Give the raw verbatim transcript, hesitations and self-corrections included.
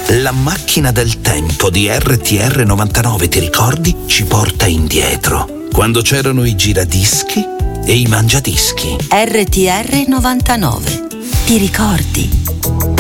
La macchina del tempo di R T R novantanove, ti ricordi? Ci porta indietro, quando c'erano i giradischi e i mangiadischi. R T R novantanove, ti ricordi?